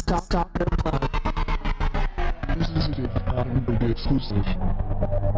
Stop the plug. This is a Pattern Big exclusive.